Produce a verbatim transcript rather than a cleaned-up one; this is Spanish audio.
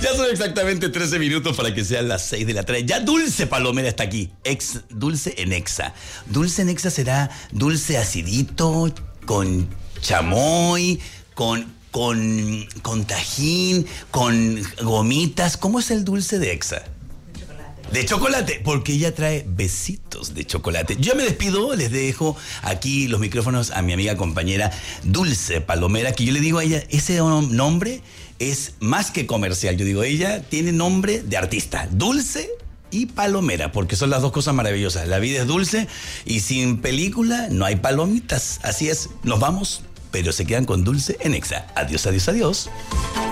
Ya son exactamente trece minutos para que sean las seis de la tarde. Ya Dulce Palomera está aquí. Ex, dulce en Exa. Dulce en Exa será dulce acidito, con chamoy, con, con, con tajín, con gomitas. ¿Cómo es el dulce de Exa? De chocolate, porque ella trae besitos de chocolate. Yo me despido, les dejo aquí los micrófonos a mi amiga compañera Dulce Palomera, que yo le digo a ella, ese nombre es más que comercial. Yo digo, ella tiene nombre de artista, Dulce y Palomera, porque son las dos cosas maravillosas. La vida es dulce y sin película no hay palomitas. Así es, nos vamos, pero se quedan con Dulce en Exa. Adiós, adiós, adiós.